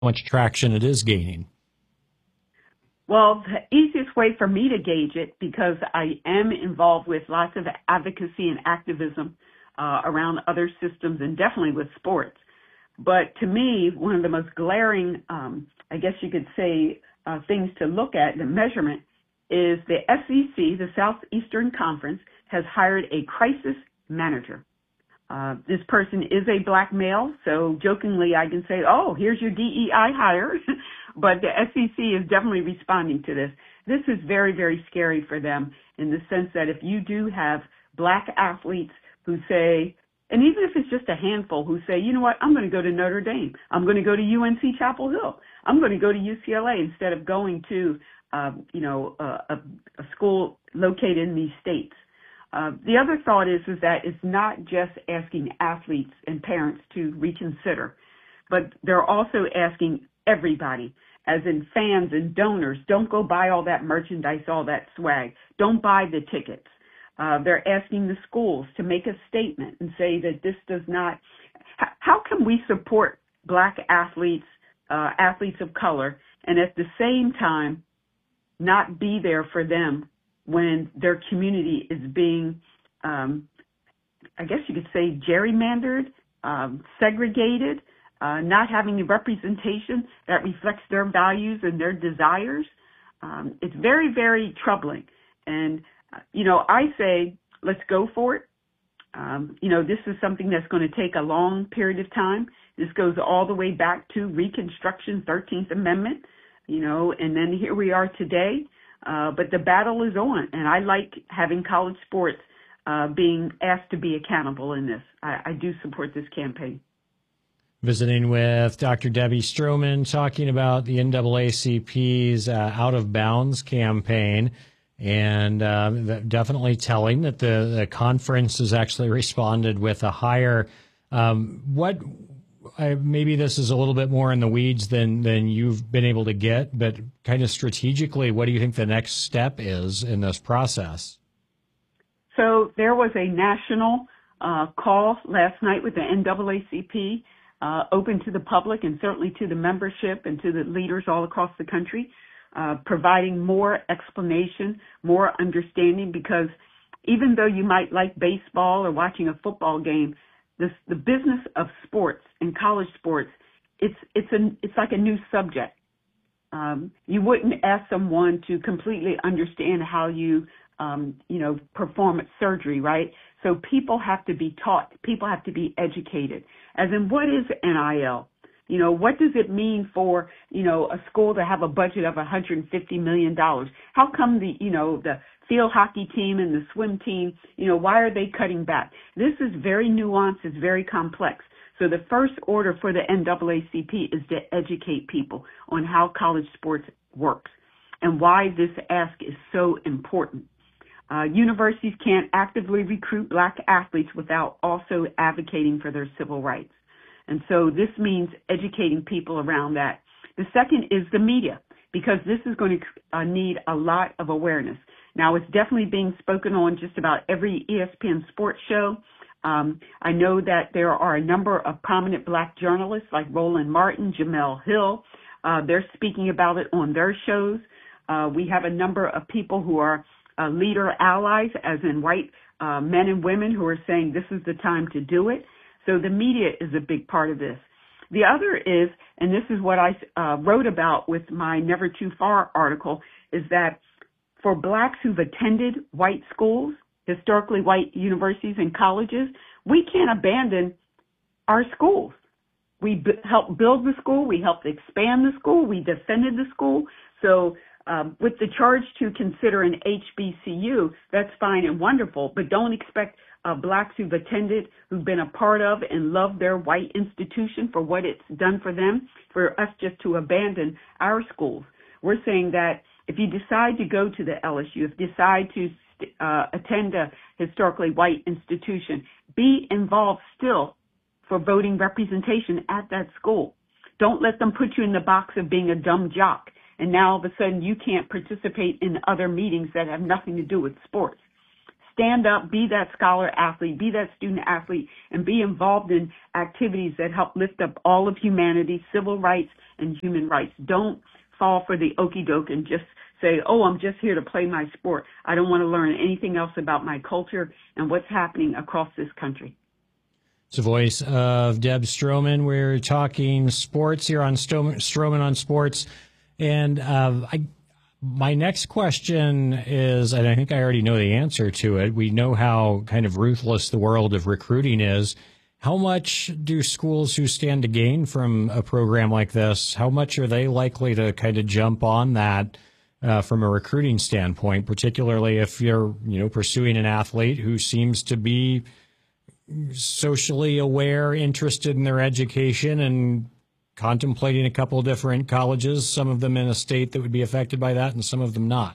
much traction it is gaining? Well, the easiest way for me to gauge it, because I am involved with lots of advocacy and activism around other systems and definitely with sports. But to me, one of the most glaring, I guess you could say, things to look at, the measurement, is the SEC, the Southeastern Conference, has hired a crisis manager. This person is a black male, so jokingly I can say, oh, here's your DEI hire. But the SEC is definitely responding to this. This is very, very scary for them in the sense that if you do have black athletes who say, and even if it's just a handful who say, you know what, I'm going to go to Notre Dame. I'm going to go to UNC Chapel Hill. I'm going to go to UCLA instead of going to, a school located in these states. The other thought is that it's not just asking athletes and parents to reconsider, but they're also asking everybody, as in fans and donors. Don't go buy all that merchandise, all that swag. Don't buy the tickets. They're asking the schools to make a statement and say that this does not. How can we support black athletes, athletes of color, and at the same time not be there for them when their community is being, I guess you could say, gerrymandered, segregated, not having a representation that reflects their values and their desires? It's very, very troubling. And, I say, let's go for it. This is something that's going to take a long period of time. This goes all the way back to Reconstruction, 13th Amendment, and then here we are today. But the battle is on, and I like having college sports being asked to be accountable in this. I do support this campaign. Visiting with Dr. Debbie Stroman, talking about the NAACP's Out of Bounds campaign, and definitely telling that the conference has actually responded with a hire. Maybe this is a little bit more in the weeds than you've been able to get, but kind of strategically, what do you think the next step is in this process? So there was a national call last night with the NAACP, open to the public and certainly to the membership and to the leaders all across the country, providing more explanation, more understanding, because even though you might like baseball or watching a football game, the business of sports and college sports, it's like a new subject. You wouldn't ask someone to completely understand how you perform surgery, right? So people have to be taught. People have to be educated. As in, what is NIL? What does it mean for, a school to have a budget of $150 million? How come the field hockey team and the swim team, why are they cutting back? This is very nuanced. It's very complex. So the first order for the NAACP is to educate people on how college sports works and why this ask is so important. Universities can't actively recruit black athletes without also advocating for their civil rights. And so this means educating people around that. The second is the media, because this is going to need a lot of awareness. Now, it's definitely being spoken on just about every ESPN sports show. I know that there are a number of prominent black journalists like Roland Martin, Jamel Hill. They're speaking about it on their shows. We have a number of people who are leader allies, as in white men and women, who are saying this is the time to do it. So the media is a big part of this. The other is, and this is what I wrote about with my Never Too Far article, is that for blacks who've attended white schools, historically white universities and colleges, we can't abandon our schools. We helped build the school. We helped expand the school. We defended the school. So with the charge to consider an HBCU, that's fine and wonderful, but don't expect blacks who've attended, who've been a part of and love their white institution for what it's done for them, for us just to abandon our schools. We're saying that if you decide to go to the LSU, if you decide to attend a historically white institution, be involved still for voting representation at that school. Don't let them put you in the box of being a dumb jock, and now all of a sudden you can't participate in other meetings that have nothing to do with sports. stand up, be that scholar athlete, be that student athlete, and be involved in activities that help lift up all of humanity, civil rights and human rights. Don't fall for the okie doke and just say, oh, I'm just here to play my sport. I don't want to learn anything else about my culture and what's happening across this country. It's the voice of Deb Stroman. We're talking sports here on Stroman on Sports. And my next question is, and I think I already know the answer to it. We know how kind of ruthless the world of recruiting is. How much do schools who stand to gain from a program like this, how much are they likely to kind of jump on that from a recruiting standpoint, particularly if you're, pursuing an athlete who seems to be socially aware, interested in their education, and contemplating a couple of different colleges, some of them in a state that would be affected by that and some of them not?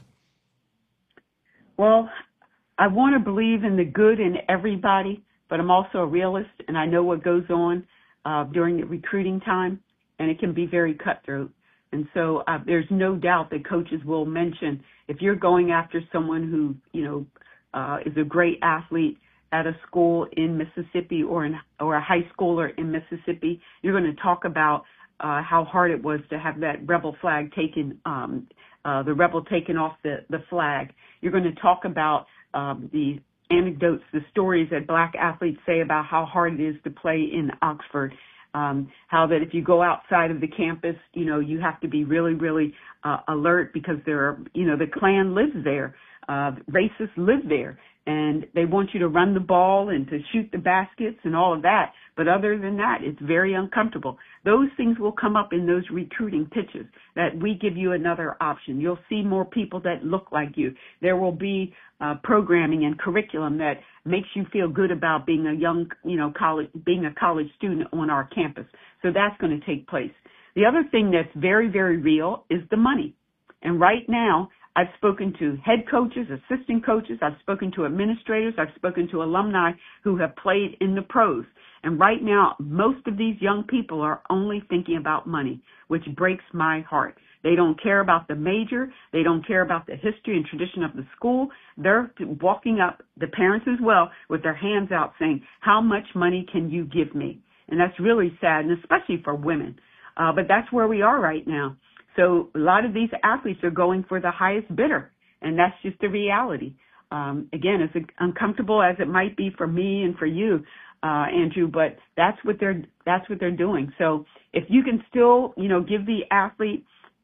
Well, I want to believe in the good in everybody, but I'm also a realist, and I know what goes on during the recruiting time, and it can be very cutthroat. And so there's no doubt that coaches will mention, if you're going after someone who, is a great athlete at a school in Mississippi or a high schooler in Mississippi, you're going to talk about how hard it was to have that rebel flag taken, the rebel taken off the flag. You're going to talk about the anecdotes, the stories that black athletes say about how hard it is to play in Oxford. How that if you go outside of the campus, you have to be really, really alert because the Klan lives there. Racists live there, and they want you to run the ball and to shoot the baskets and all of that. But other than that, it's very uncomfortable. Those things will come up in those recruiting pitches, that we give you another option. You'll see more people that look like you. There will be programming and curriculum that makes you feel good about being a young, being a college student on our campus. So that's going to take place. The other thing that's very, very real is the money. And right now, I've spoken to head coaches, assistant coaches, I've spoken to administrators, I've spoken to alumni who have played in the pros. And right now, most of these young people are only thinking about money, which breaks my heart. They don't care about the major. They don't care about the history and tradition of the school. They're walking up, the parents as well, with their hands out saying, how much money can you give me? And that's really sad, and especially for women. But that's where we are right now. So a lot of these athletes are going for the highest bidder, and that's just the reality. Again, as uncomfortable as it might be for me and for you, Andrew, but that's what they're doing. So if you can still, give the athlete,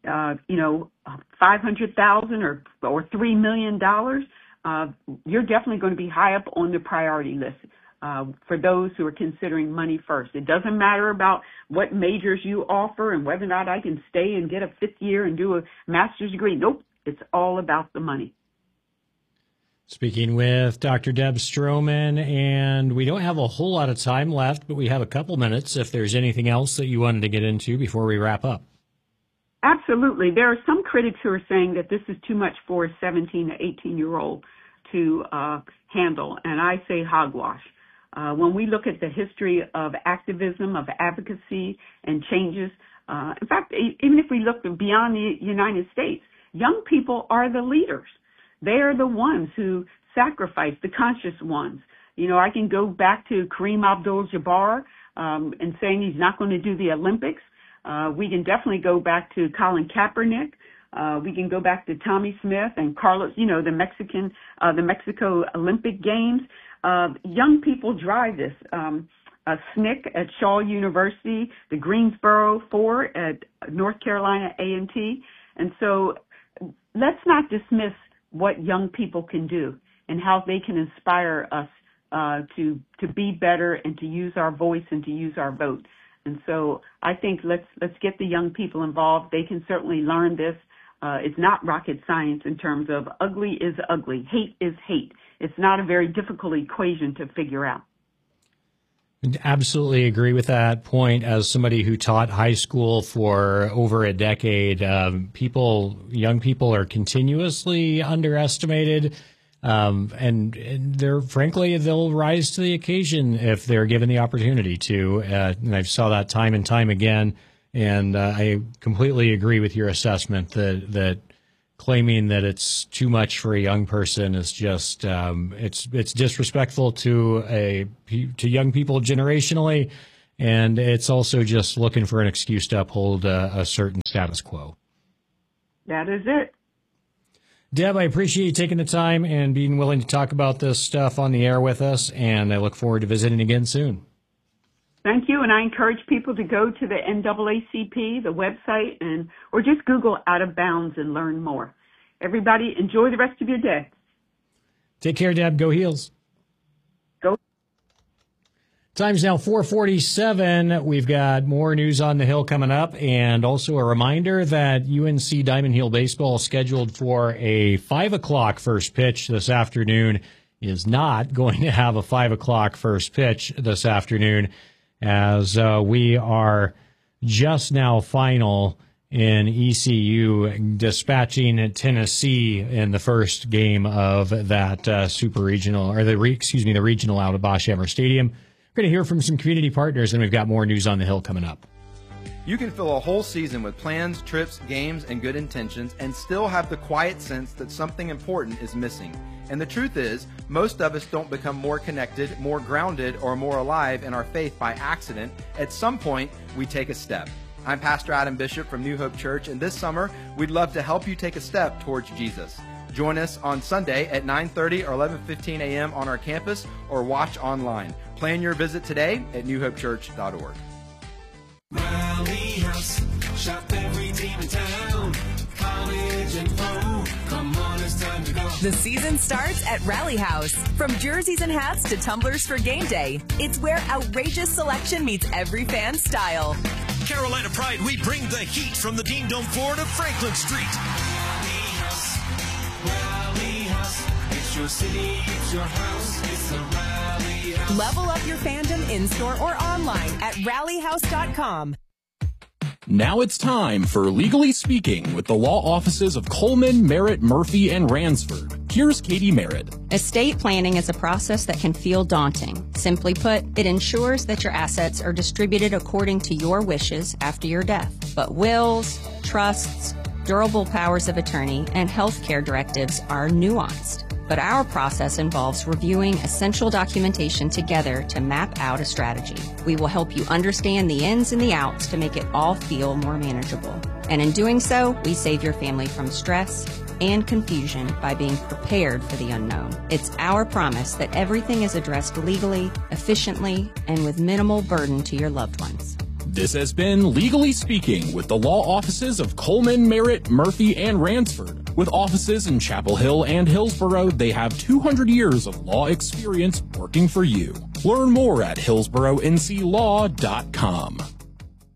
$500,000 or $3 million, you're definitely going to be high up on the priority list. For those who are considering money first. It doesn't matter about what majors you offer and whether or not I can stay and get a fifth year and do a master's degree. Nope, it's all about the money. Speaking with Dr. Deb Stroman, and we don't have a whole lot of time left, but we have a couple minutes if there's anything else that you wanted to get into before we wrap up. Absolutely. There are some critics who are saying that this is too much for a 17 to 18-year-old to handle, and I say hogwash. When we look at the history of activism, of advocacy and changes, in fact, even if we look beyond the United States, young people are the leaders. They are the ones who sacrifice, the conscious ones. I can go back to Kareem Abdul-Jabbar and saying he's not going to do the Olympics. We can definitely go back to Colin Kaepernick. We can go back to Tommy Smith and Carlos, the Mexico Olympic Games. Young people drive this. SNCC at Shaw University, the Greensboro 4 at North Carolina A&T. And so let's not dismiss what young people can do and how they can inspire us to be better and to use our voice and to use our vote. And so I think let's get the young people involved. They can certainly learn this. It's not rocket science in terms of ugly is ugly, hate is hate. It's not a very difficult equation to figure out. Absolutely agree with that point. As somebody who taught high school for over a decade, young people are continuously underestimated. And they'll rise to the occasion if they're given the opportunity to. And I've saw that time and time again. And I completely agree with your assessment that claiming that it's too much for a young person is just it's disrespectful to young people generationally, and it's also just looking for an excuse to uphold a certain status quo. That is it. Deb, I appreciate you taking the time and being willing to talk about this stuff on the air with us, and I look forward to visiting again soon. Thank you, and I encourage people to go to the NAACP, the website, or just Google Out of Bounds and learn more. Everybody, enjoy the rest of your day. Take care, Deb. Go Heels. Go. Time's now 4:47. We've got more news on the Hill coming up, and also a reminder that UNC Diamond Heel Baseball scheduled for a 5 o'clock first pitch this afternoon is not going to have a 5 o'clock first pitch this afternoon, as we are just now final in ECU dispatching Tennessee in the first game of that super regional, or the regional out of Bosch Emmer Stadium. We're going to hear from some community partners, and we've got more news on the Hill coming up. You can fill a whole season with plans, trips, games, and good intentions and still have the quiet sense that something important is missing. And the truth is, most of us don't become more connected, more grounded, or more alive in our faith by accident. At some point, we take a step. I'm Pastor Adam Bishop from New Hope Church, and this summer, we'd love to help you take a step towards Jesus. Join us on Sunday at 9:30 or 11:15 a.m. on our campus, or watch online. Plan your visit today at newhopechurch.org. Rally House, shop every team in town, college and pro, come on, it's time to go. The season starts at Rally House. From jerseys and hats to tumblers for game day, it's where outrageous selection meets every fan's style. Carolina Pride, we bring the heat from the Dean Dome floor to Franklin Street. Rally House, it's your city, it's your house, it's a Rally House. Level up your fandom in-store or online at rallyhouse.com. Now it's time for Legally Speaking with the law offices of Coleman, Merritt, Murphy, and Ransford. Here's Katie Merritt. Estate planning is a process that can feel daunting. Simply put, it ensures that your assets are distributed according to your wishes after your death. But wills, trusts, durable powers of attorney, and healthcare directives are nuanced. But our process involves reviewing essential documentation together to map out a strategy. We will help you understand the ins and the outs to make it all feel more manageable. And in doing so, we save your family from stress and confusion by being prepared for the unknown. It's our promise that everything is addressed legally, efficiently, and with minimal burden to your loved ones. This has been Legally Speaking with the law offices of Coleman, Merritt, Murphy, and Ransford. With offices in Chapel Hill and Hillsborough, they have 200 years of law experience working for you. Learn more at hillsboroughnclaw.com.